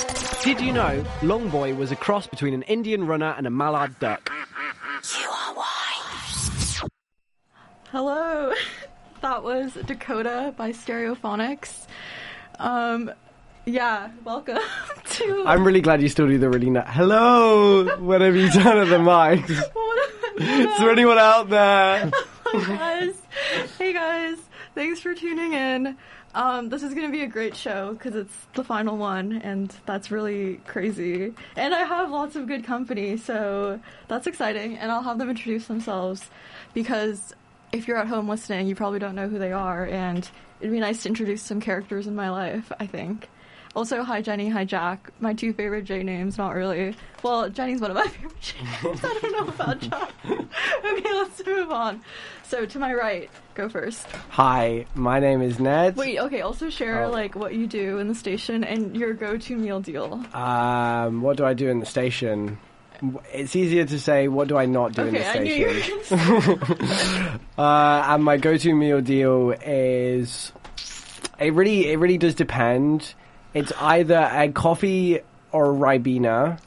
Did you know Longboy was a cross between an Indian runner and a mallard duck? You are why. Hello, that was Dakota by Stereophonics. Yeah, welcome to... I'm really glad you still do the really hello whenever you turn on the mic. Is there anyone out there? Hey guys, thanks for tuning in. This is going to be a great show because it's the final one, and that's really crazy. And I have lots of good company, so that's exciting. And I'll have them introduce themselves because if you're at home listening, you probably don't know who they are, and it'd be nice to introduce some characters in my life, I think. Also, hi Jenny, hi Jack. My two favorite J names, not really. Well, Jenny's one of my favorite J names. I don't know about Jack. Okay, let's move on. So, to my right, go first. Hi, my name is Ned. Wait, okay, also share, what you do in the station and your go-to meal deal. What do I do in the station? It's easier to say, what do I not do in the station? I knew you were going to say and my go-to meal deal is... It really does depend. It's either a coffee or a Ribena.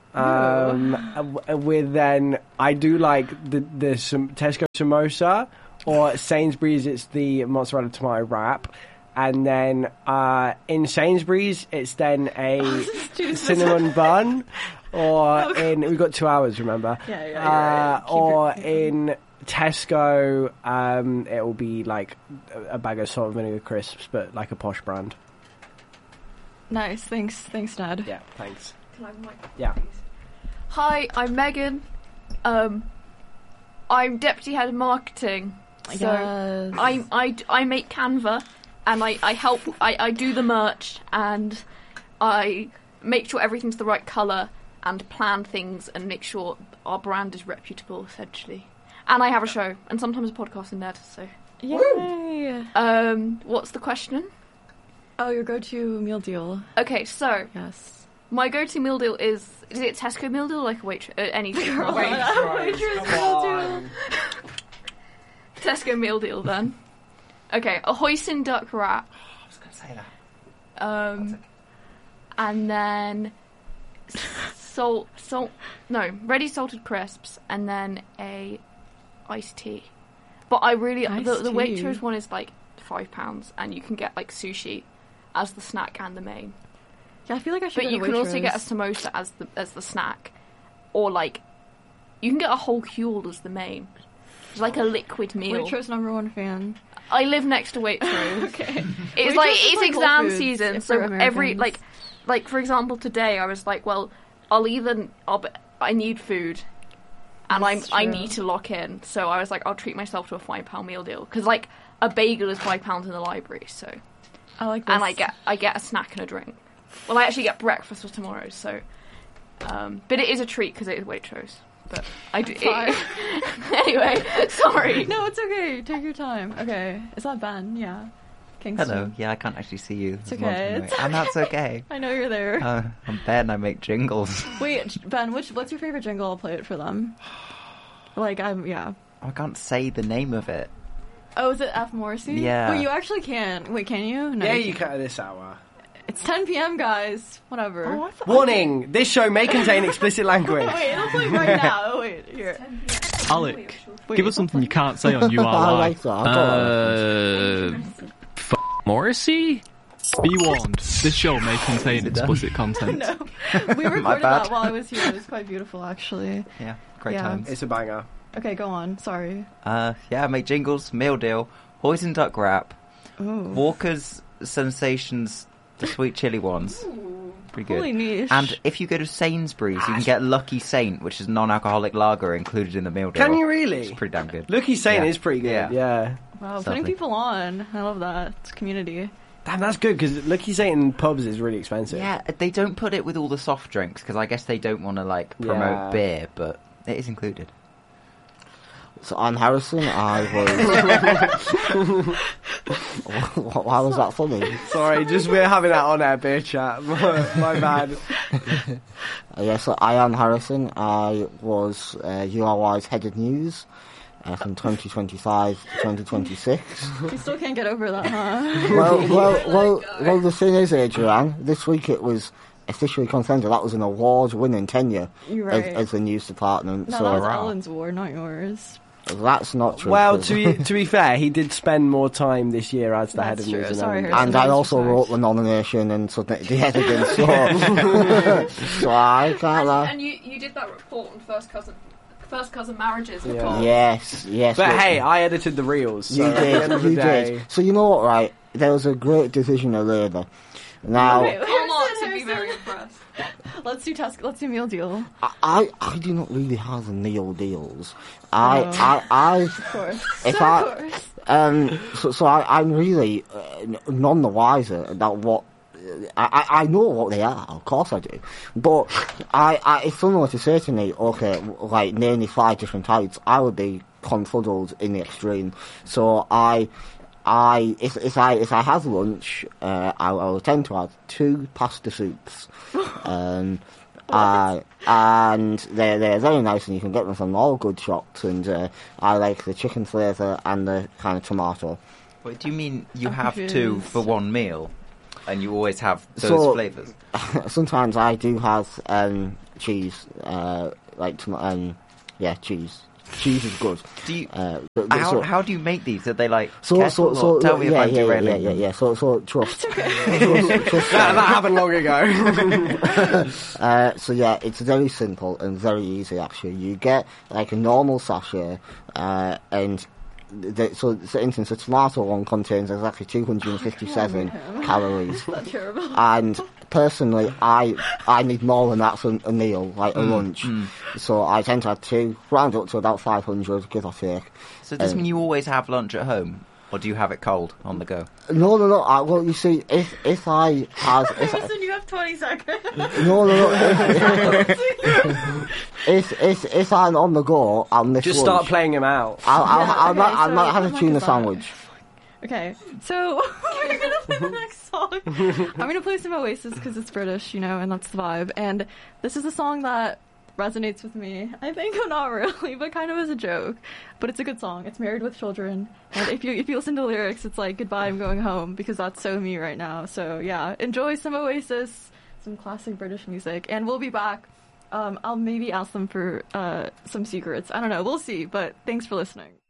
With then I do like the Tesco samosa, or Sainsbury's it's the mozzarella tomato wrap, and then in Sainsbury's it's then a cinnamon bun, or we've got 2 hours, remember? Yeah. Or in Tesco, it will be like a bag of salt and vinegar crisps, but like a posh brand. Nice, thanks Ned. Yeah, thanks. Can I have a mic? Yeah. Hi, I'm Megan. I'm deputy head of marketing. So I make Canva, and I help. I do the merch, and I make sure everything's the right colour, and plan things, and make sure our brand is reputable, essentially. And I have a show, and sometimes a podcast in Ned. So. Yay! What's the question? Oh, your go-to meal deal. Okay, so yes, my go-to meal deal is it Tesco meal deal, like a Waitrose, anything? Waitrose meal deal. Tesco meal deal then. Okay, a hoisin duck wrap. I was going to say that. And then ready salted crisps, and then a iced tea. But I really the Waitrose one is like £5, and you can get like sushi as the snack and the main. Yeah, I feel like I should. But you can also get a samosa as the snack, or like you can get a whole Huel as the main. It's like a liquid meal. Waitrose #1 fan. I live next to Waitrose. Okay. It's it's exam season, so every like for example today I was like, well, I need food, and I need to lock in. So I was like, I'll treat myself to a £5 meal deal because like a bagel is £5 in the library. So I like this. And I get a snack and a drink. Well, I actually get breakfast for tomorrow. So, but it is a treat because it is Waitrose. But I do. Anyway, sorry. No, it's okay. Take your time. Okay, is that Ben? Yeah. Kingston. Hello. Yeah, I can't actually see you. It's okay. And that's okay. I know you're there. I'm Ben. I make jingles. Wait, Ben, what's your favorite jingle? I'll play it for them. I can't say the name of it. Oh, is it F. Morrissey? Yeah. Wait, you actually can. Wait, can you? No, Yeah, you can at this hour. It's 10 p.m, guys. Whatever. Warning! This show may contain explicit language. Wait, it'll play right now. Wait, here. Alec, give us something you can't say on URI. I like that. Morrissey? Be warned, this show may contain explicit content. No. We recorded that while I was here. It was quite beautiful, actually. Yeah, great times. It's a banger. Okay, go on. Sorry. I make jingles, meal deal, hoisin duck wrap, Walker's Sensations, the sweet chili ones. Pretty good. Holy niche. And if you go to Sainsbury's, you can get Lucky Saint, which is non-alcoholic lager included in the meal deal. Can you really? It's pretty damn good. Lucky Saint is pretty good. Yeah. Wow, putting people on. I love that. It's community. Damn, that's good, because Lucky Saint in pubs is really expensive. Yeah, they don't put it with all the soft drinks, because I guess they don't want to, promote beer, but it is included. So I'm Harrison. I was. Why was that funny? Sorry, just we're having that on air beer chat. My bad. So I am Harrison. I was URY's head of news from 2025 to 2026. You still can't get over that, huh? Well. The thing is, Adrian, this week it was officially consented. That was an award-winning tenure You're right. as the news department. No, so that was Ellen's war, not yours. that's not true. Well, 'cause- to be fair, he did spend more time this year as the head That's of true. news. And Sorry, Evidence. and I That's also respect. wrote the nomination and submitted the evidence. So I can't lie. And you did that report on first cousin marriages report. Yes. But look, hey, I edited the reels. So you at the end of did. the You day, did. So you know what, right? There was a great division of labour. Now, Okay, Hallmark to be Harrison. very impressed. Let's do meal deal. I do not really have Neil deals. Of course. If So I- of course. So I'm really none the wiser about what. I know what they are, of course I do. But if someone were to say to me, okay, like name me 5 different types, I would be confuddled in the extreme. So if I have lunch, I will tend to have 2 pasta soups. And they're very nice, and you can get them from all good shops. And I like the chicken flavour and the kind of tomato. What do you mean you I'm have 2 confused. for one meal, and you always have those So- flavours? Sometimes I do have cheese, cheese. Cheese is good. Do you? But How do you make these? Are they like so kettle, or tell me if I'm yeah, derailing them? yeah. So trust. that happened long ago. So yeah, it's very simple and very easy actually. You get like a normal sachet, and so for instance, a tomato one contains exactly 257 calories. That's terrible. And personally, I need more than that for a meal, like a lunch. So I tend to have 2, round up to about 500, give or take. So does this mean you always have lunch at home, or do you have it cold on the go? No. Well, you see, if I have, Harrison, you have 20 seconds. if I'm on the go, I'll miss Just lunch. start playing him out. I Okay, might have so a what tuna is that? sandwich. Okay, so we're gonna play the next song. I'm gonna play some Oasis because it's British, and that's the vibe. And this is a song that resonates with me. I think not really, but kind of as a joke. But it's a good song. It's Married with Children, and if you listen to the lyrics, it's like "Goodbye, I'm going home," because that's so me right now. So yeah, enjoy some Oasis, some classic British music, and we'll be back. I'll maybe ask them for some secrets. I don't know. We'll see. But thanks for listening.